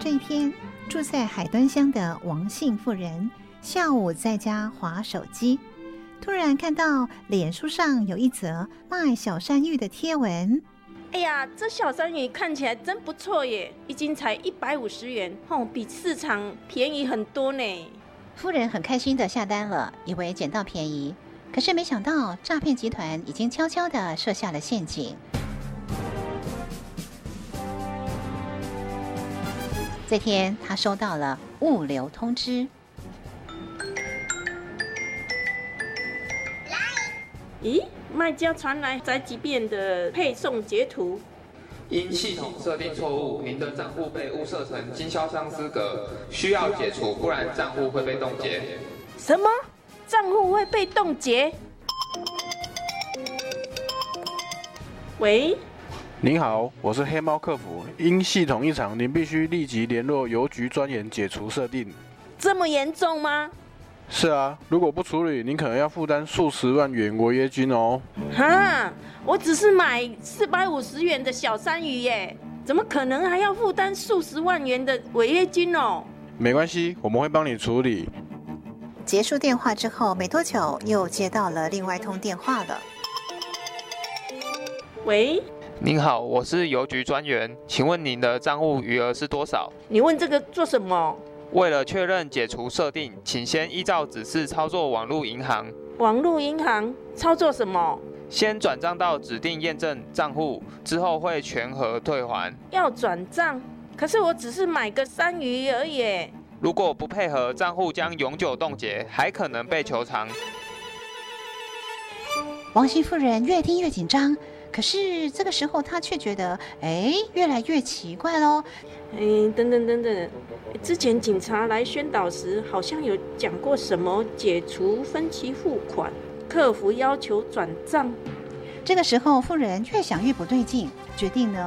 这一天，住在海端乡的王姓妇人下午在家滑手机，突然看到脸书上有一则卖小山芋的贴文。 哎呀，这小山芋看起来真不错耶，一斤才150元，比市场便宜很多呢。 夫人很开心的下单了，以为捡到便宜，可是没想到诈骗集团已经悄悄地设下了陷阱。这天，他收到了物流通知。 咦，卖家传来宅急便的配送截图。 因系统设定错误，您的账户被误设成经销商资格，需要解除，不然账户会被冻结。 什么？账户会被冻结？喂？ 您好，我是黑猫客服。因系统异常，您必须立即联络邮局专员解除设定。 这么严重吗？ 是啊，如果不处理，您可能要负担数十万元违约金哦。 哈，我只是买450元的小山芋耶，怎么可能还要负担数十万元的违约金哦？ 没关系，我们会帮你处理。 结束电话之后，没多久又接到了另外一通电话了。 喂？ 您好，我是邮局专员，请问您的账户余额是多少？ 你问这个做什么？ 为了确认解除设定，请先依照指示操作网络银行。 网络银行操作什么？ 先转账到指定验证账户，之后会全额退还。 要转账？可是我只是买个山芋而已。 如果不配合，账户将永久冻结，还可能被求偿。 王姓妇人越听越紧张，可是这个时候她却觉得，越来越奇怪咯。 等等，之前警察来宣导时，好像有讲过什么解除分期付款，客服要求转账。 这个时候，妇人越想越不对劲，决定呢